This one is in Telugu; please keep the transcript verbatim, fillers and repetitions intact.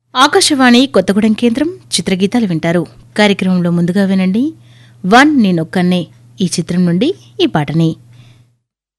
ఆకాశవాణి కొత్తగూడెం కేంద్రం చిత్రగీతాలు వింటారు. కార్యక్రమంలో ముందుగా వినండి వన్ నేనొక్కన్నే ఈ చిత్రం నుండి ఈ పాటని.